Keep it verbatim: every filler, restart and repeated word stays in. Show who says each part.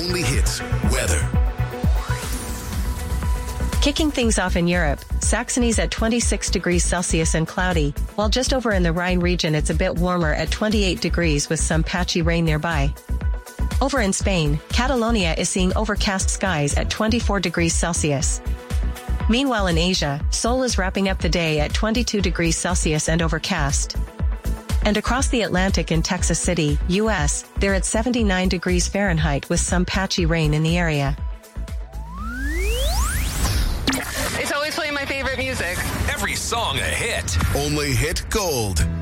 Speaker 1: only hits, weather.
Speaker 2: Kicking things off in Europe, Saxony's at twenty-six degrees Celsius and cloudy, while just over in the Rhine region it's a bit warmer at twenty-eight degrees with some patchy rain nearby. Over in Spain, Catalonia is seeing overcast skies at twenty-four degrees Celsius. Meanwhile in Asia, Seoul is wrapping up the day at twenty-two degrees Celsius and overcast. And across the Atlantic in Texas City, U S, they're at seventy-nine degrees Fahrenheit with some patchy rain in the area.
Speaker 3: It's always playing my favorite music.
Speaker 1: Every song a hit. Only hit gold.